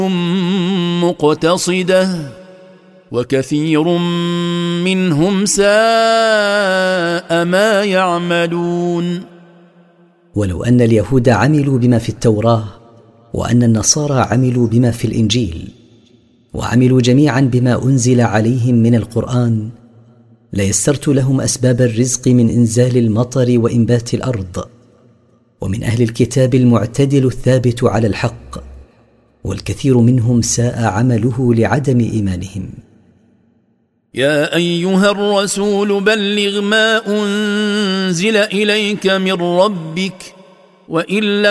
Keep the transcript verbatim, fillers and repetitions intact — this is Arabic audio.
مقتصدة وكثير منهم ساء ما يعملون. ولو أن اليهود عملوا بما في التوراة، وأن النصارى عملوا بما في الإنجيل، وعملوا جميعا بما أنزل عليهم من القرآن، ليسرت لهم أسباب الرزق من إنزال المطر وإنبات الأرض. ومن أهل الكتاب المعتدل الثابت على الحق، والكثير منهم ساء عمله لعدم إيمانهم. يا أيها الرسول بلغ ما أنزل إليك من ربك، وإن